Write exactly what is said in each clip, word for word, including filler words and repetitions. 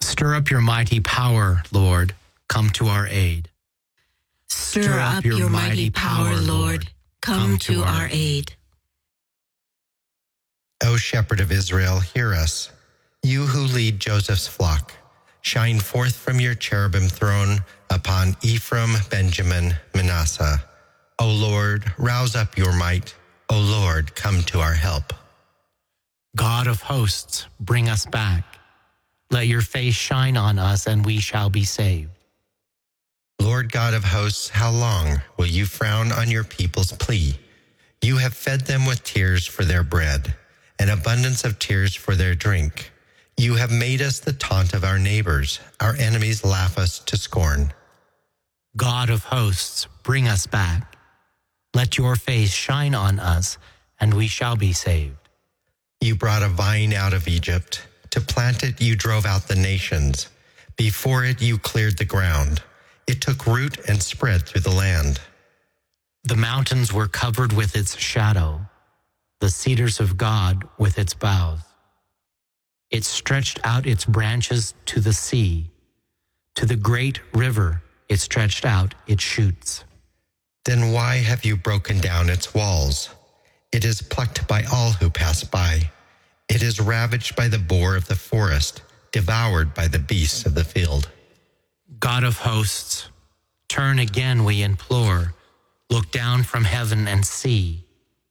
Stir up your mighty power, Lord. Come to our aid. Stir up your mighty power, Lord. Come to our aid. O Shepherd of Israel, hear us. You who lead Joseph's flock, shine forth from your cherubim throne upon Ephraim, Benjamin, Manasseh. O Lord, rouse up your might. O Lord, come to our help. God of hosts, bring us back. Let your face shine on us, and we shall be saved. Lord God of hosts, how long will you frown on your people's plea? You have fed them with tears for their bread, an abundance of tears for their drink. You have made us the taunt of our neighbors. Our enemies laugh us to scorn. God of hosts, bring us back. Let your face shine on us, and we shall be saved. You brought a vine out of Egypt. To plant it, you drove out the nations. Before it, you cleared the ground. It took root and spread through the land. The mountains were covered with its shadow, the cedars of God with its boughs. It stretched out its branches to the sea. To the great river it stretched out its shoots. Then why have you broken down its walls? It is plucked by all who pass by. It is ravaged by the boar of the forest, devoured by the beasts of the field. God of hosts, turn again, we implore. Look down from heaven and see.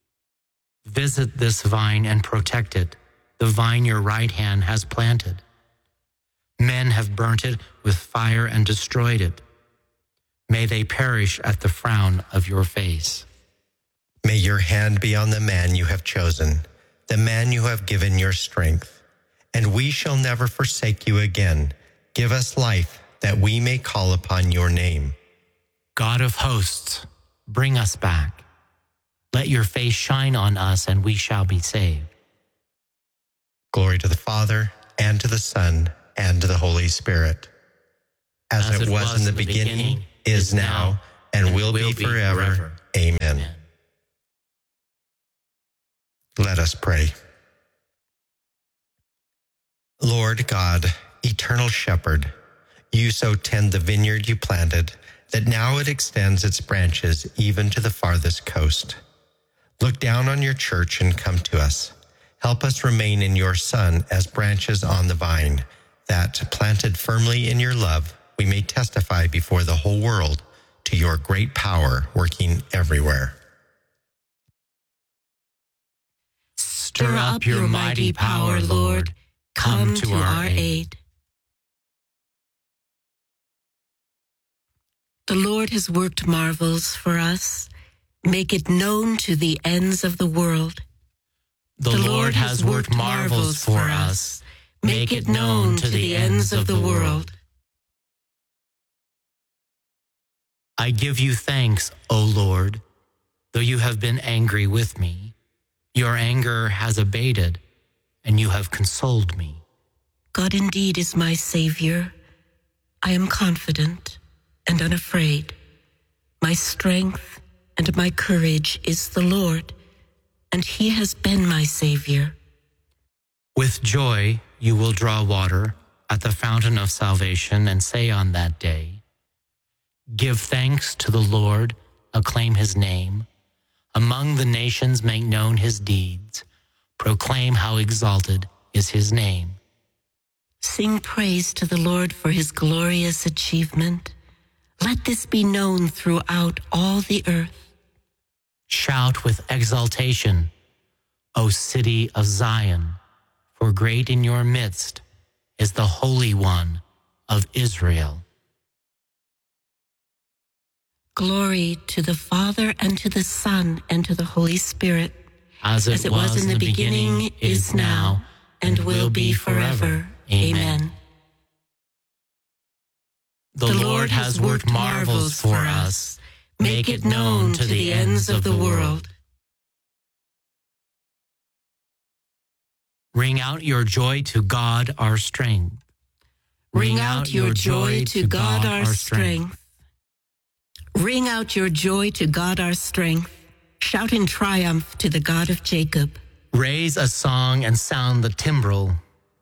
Visit this vine and protect it, the vine your right hand has planted. Men have burnt it with fire and destroyed it. May they perish at the frown of your face. May your hand be on the man you have chosen, the man you have given your strength. And we shall never forsake you again. Give us life that we may call upon your name. God of hosts, bring us back. Let your face shine on us, and we shall be saved. Glory to the Father, and to the Son, and to the Holy Spirit. As, As it, it was, was in the, the beginning, beginning, is now, and, and will, will be, be forever. forever. Amen. Amen. Let us pray. Lord God, eternal shepherd, you so tend the vineyard you planted, that now it extends its branches even to the farthest coast. Look down on your church and come to us. Help us remain in your Son as branches on the vine, that, planted firmly in your love, we may testify before the whole world to your great power working everywhere. Stir up your mighty power, Lord. Come to our aid. The Lord has worked marvels for us. Make it known to the ends of the world. The, the Lord has worked marvels for us. Make it known to the ends of the world. I give you thanks, O Lord, though you have been angry with me. Your anger has abated, and you have consoled me. God indeed is my Savior. I am confident and unafraid. My strength and my courage is the Lord, and he has been my Savior. With joy you will draw water at the fountain of salvation and say on that day, give thanks to the Lord, acclaim his name. Among the nations make known his deeds. Proclaim how exalted is his name. Sing praise to the Lord for his glorious achievement. Let this be known throughout all the earth. Shout with exultation, O city of Zion, for great in your midst is the Holy One of Israel. Glory to the Father, and to the Son, and to the Holy Spirit, as it, as it was, was in the beginning, beginning is now, and will be forever. Amen. The, the Lord has worked marvels for us. Make it known to the ends of the world. Ring out your joy to God our strength. Ring out your joy to God our strength. Ring out your joy to God our strength. Shout in triumph to the God of Jacob. Raise a song and sound the timbrel.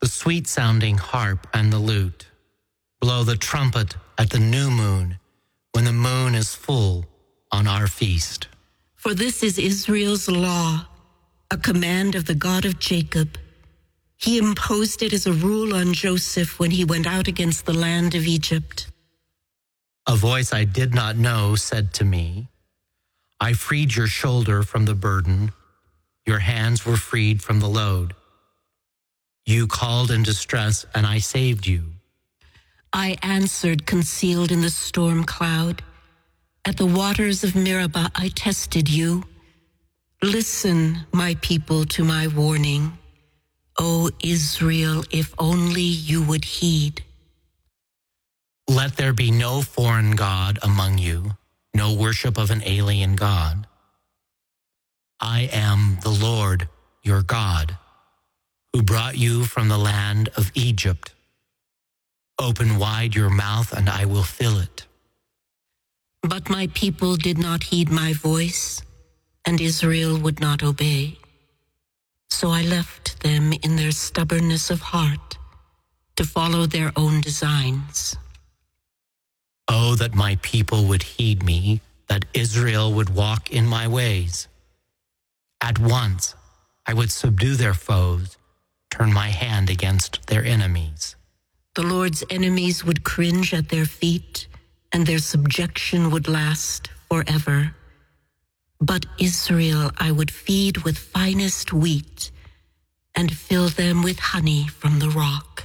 the sweet-sounding harp and the lute. Blow the trumpet at the new moon, when the moon is full on our feast. For this is Israel's law, a command of the God of Jacob. He imposed it as a rule on Joseph when he went out against the land of Egypt. A voice I did not know said to me, I freed your shoulder from the burden. Your hands were freed from the load. You called in distress, and I saved you. I answered, concealed in the storm cloud. At the waters of Meribah I tested you. Listen, my people, to my warning. O Israel, if only you would heed. Let there be no foreign god among you, no worship of an alien god. I am the Lord, your God, who brought you from the land of Egypt. Open wide your mouth, and I will fill it. But my people did not heed my voice, and Israel would not obey. So I left them in their stubbornness of heart to follow their own designs. Oh, that my people would heed me, that Israel would walk in my ways. At once I would subdue their foes, turn my hand against their enemies. The Lord's enemies would cringe at their feet, and their subjection would last forever. But Israel I would feed with finest wheat, and fill them with honey from the rock.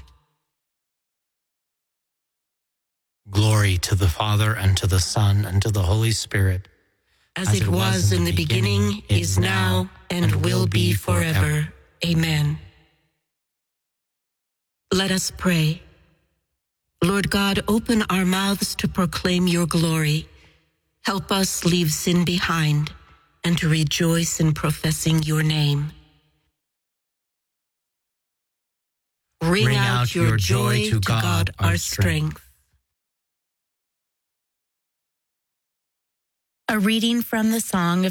Glory to the Father, and to the Son, and to the Holy Spirit. As, As it was in the beginning, is now, and will be forever. Amen. Let us pray. Lord God, open our mouths to proclaim your glory. Help us leave sin behind and to rejoice in professing your name. Ring, Ring out, out your, your joy, joy to God, God our strength. A reading from the Song of